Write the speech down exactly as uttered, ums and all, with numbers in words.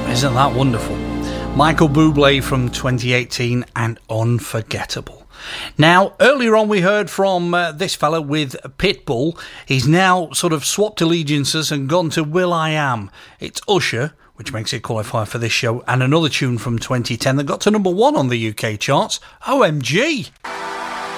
Isn't that wonderful? Michael Bublé from twenty eighteen and Unforgettable. Now, earlier on we heard from uh, this fella with Pitbull. He's now sort of swapped allegiances and gone to will.i.am. It's Usher, which makes it qualify for this show, and another tune from twenty ten that got to number one on the U K charts, O M G.